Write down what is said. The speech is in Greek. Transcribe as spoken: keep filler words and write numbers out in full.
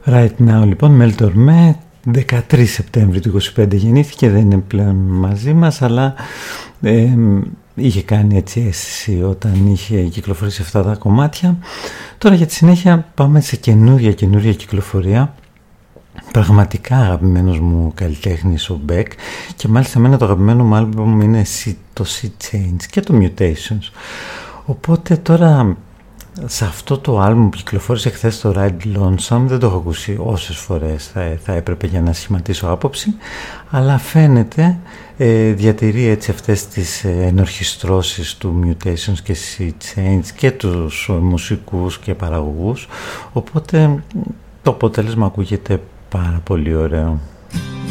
Right Now λοιπόν, Μέλ Τορμέ, δεκατρείς Σεπτέμβρη του είκοσι πέντε γεννήθηκε, δεν είναι πλέον μαζί μας, αλλά ε, είχε κάνει έτσι αίσθηση όταν είχε κυκλοφορήσει αυτά τα κομμάτια. Τώρα για τη συνέχεια πάμε σε καινούρια καινούρια κυκλοφορία. Πραγματικά αγαπημένος μου καλλιτέχνης ο Beck, και μάλιστα εμένα το αγαπημένο μου άλμπομ είναι το Sea Change και το Mutations. Οπότε τώρα σε αυτό το άλμπομ που κυκλοφόρησε χθες, το Ride Lonesome, δεν το έχω ακούσει όσες φορές θα, θα έπρεπε για να σχηματίσω άποψη, αλλά φαίνεται ε, διατηρεί έτσι αυτές τις ε, ενορχιστρώσεις του Mutations και Sea Change και τους μουσικούς και παραγωγούς, οπότε το αποτέλεσμα ακούγεται πάρα πολύ ωραίο.